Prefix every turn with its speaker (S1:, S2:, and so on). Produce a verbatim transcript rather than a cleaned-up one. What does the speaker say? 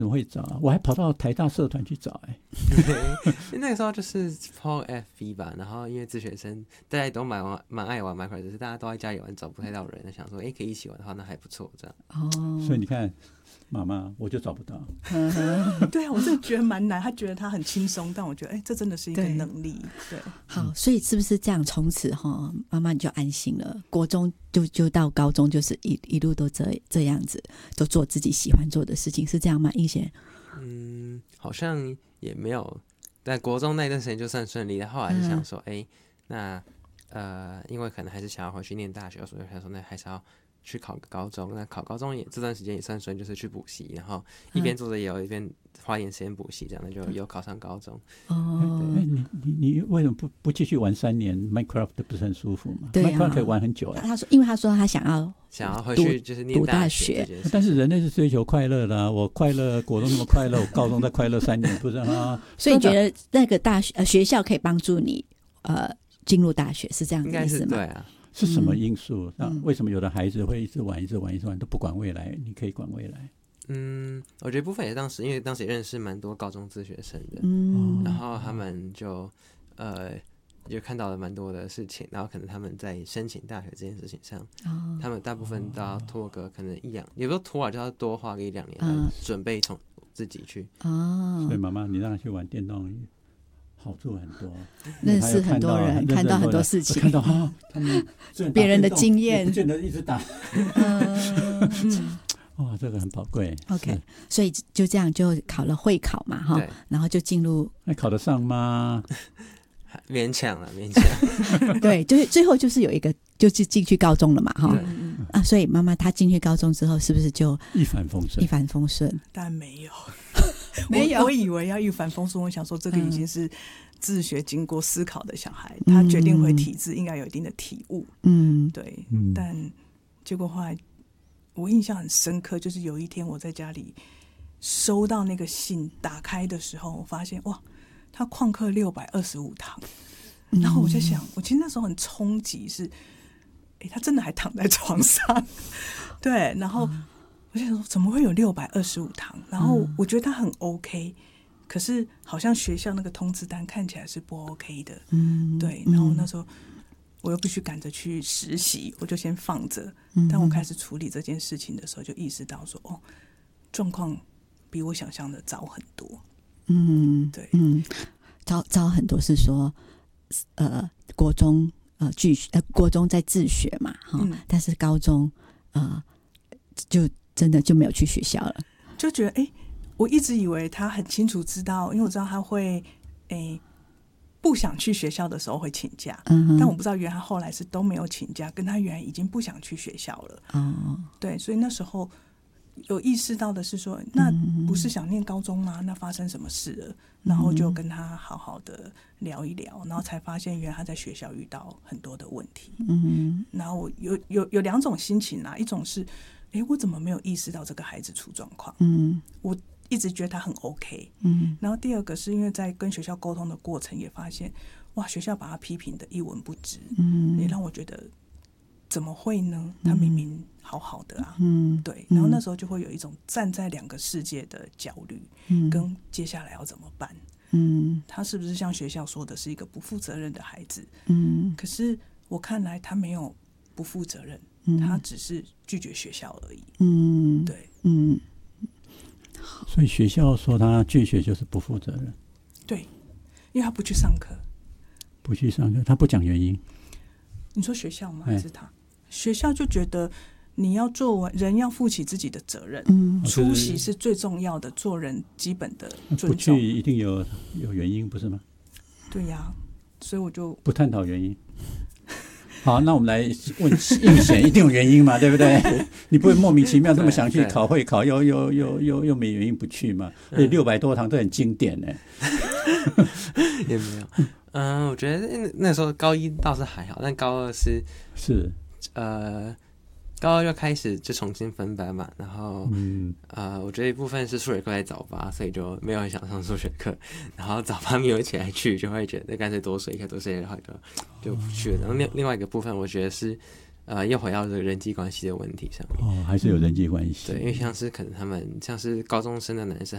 S1: 怎么会找啊？我还跑到台大社团去找哎、
S2: 欸。那个时候就是 P O F V 吧，然后因为自学生大家都蛮玩蛮爱玩 Minecraft， 只是大家都在家里玩，找不太到人，想说哎、欸、可以一起玩的话，那还不错这样。
S3: 哦，
S1: 所以你看，妈妈我就找不到。
S4: 对啊，我真的觉得蛮难。他觉得他很轻松，但我觉得哎、欸，这真的是一个能力。对，
S3: 好，所以是不是这样？从此哈，妈妈你就安心了。国中就就到高中，就是一一路都这这样子，都做自己喜欢做的事情，是这样吗？英贤？
S2: 嗯，好像也没有，在国中那段时间就算顺利的。后来就想说，哎、嗯欸，那呃，因为可能还是想要回去念大学，所以想说那还是要去考个高中。那考高中也这段时间也算顺，就是去补习，然后一边做着也有一边花一点时间补习，这样那就有考上高中。
S3: 哦，
S1: 哎、欸，你你你为什么不不继续玩三年 Minecraft 不是很舒服吗？
S3: 对啊
S1: ，Minecraft 可以玩很久哎、
S3: 欸。他说，因为他说他想要
S2: 想要回去就是念大学，
S1: 但是人类是追求快乐的、啊。我快乐，国中那么快乐，我高中再快乐三年，不是啊？
S3: 所以你觉得那个大学呃学校可以帮助你呃进入大学，是这样的意思吗？
S2: 应该是对啊。
S1: 是什么因素？那、
S3: 嗯、
S1: 为什么有的孩子会一直玩、一直玩、一直玩，都不管未来？你可以管未来。
S2: 嗯，我觉得部分也当时，因为当时也认识蛮多高中自学生的，
S3: 嗯，
S2: 然后他们就呃就看到了蛮多的事情，然后可能他们在申请大学这件事情上，
S3: 哦、
S2: 他们大部分都要拖个可能一两，也不是拖啊，就要多花个一两年来准备从自己去。
S3: 哦，
S1: 所以妈妈，你让他去玩电动。好处很多，
S3: 认识很多人，看到很多事情，
S1: 看到哈，他们
S3: 别人的经验，
S1: 不见得一直打。
S3: 嗯，
S1: 哇，这个很宝贵。
S3: OK， 所以就这样就考了会考嘛，哈，然后就进入。
S1: 那考得上吗？
S2: 勉强了，勉强。
S3: 对，就是最后就是有一个，就是进去高中了嘛，哈。啊，所以妈妈她进去高中之后，是不是就
S1: 一帆风顺？
S3: 一帆风顺？
S4: 但没有。
S3: 没有，
S4: 我, 我以为要一帆风顺，我想说这个已经是自学经过思考的小孩，嗯、他决定回体制应该有一定的体悟，
S3: 嗯，
S4: 对，
S1: 嗯、
S4: 但结果后来我印象很深刻，就是有一天我在家里收到那个信，打开的时候，我发现哇，他旷课六百二十五堂，然后我在想，我其实那时候很冲击，是，哎，他真的还躺在床上，对，然后。嗯我就想说，怎么会有六百二十五堂？然后我觉得他很 OK，、嗯、可是好像学校那个通知单看起来是不 OK 的。嗯，对。然后那时候我又必须赶着去实习，我就先放着。嗯、当我开始处理这件事情的时候，就意识到说，哦，状况比我想象的糟很多。
S3: 嗯，
S4: 对，
S3: 嗯，糟糟很多是说，呃，国中呃拒呃国中在自学嘛，哈、嗯，但是高中呃就。真的就没有去学校了，
S4: 就觉得哎、欸，我一直以为他很清楚知道，因为我知道他会哎、欸、不想去学校的时候会请假，嗯，但我不知道原来他后来是都没有请假，跟他原来已经不想去学校了，哦，对，所以那时候有意识到的是说，那不是想念高中吗？那发生什么事了？然后就跟他好好的聊一聊，然后才发现原来他在学校遇到很多的问题，嗯，然后我有有有两种心情啊，一种是。哎，我怎么没有意识到这个孩子出状况？嗯，我一直觉得他很 OK。嗯，然后第二个是因为在跟学校沟通的过程，也发现哇，学校把他批评的一文不值。嗯，也让我觉得怎么会呢？他明明好好的啊。嗯，对。然后那时候就会有一种站在两个世界的焦虑，嗯，跟接下来要怎么办？嗯，他是不是像学校说的是一个不负责任的孩子？嗯，可是我看来他没有不负责任。他只是拒绝学校而已。嗯，对，嗯，
S1: 所以学校说他拒学就是不负责任。
S4: 对，因为他不去上课，
S1: 不去上课，他不讲原因。
S4: 你说学校吗？还是他？学校就觉得你要做完，人要负起自己的责任。嗯，出席是最重要的，做人基本的尊重。
S1: 不去一定有有原因，不是吗？
S4: 对呀、啊，所以我就
S1: 不探讨原因。好，那我们来问应贤，一定有原因嘛，对不对？你不会莫名其妙这么想去考会考，又又又又又没原因不去嘛？而且六百多堂都很经典呢。
S2: 也没有，嗯、呃，我觉得那时候高一倒是还好，但高二是
S1: 是
S2: 呃。高二就开始就重新分班嘛，然后、嗯、呃，我觉得一部分是数学课在早八，所以就没有很想上数学课，然后早八没有起来去，就会觉得干脆多睡一下，多睡一下就就不去了。然后另另外一个部分，我觉得是呃，又回到这个人际关系的问题上面。
S1: 哦，还是有人际关系。
S2: 对，因为像是可能他们像是高中生的男生，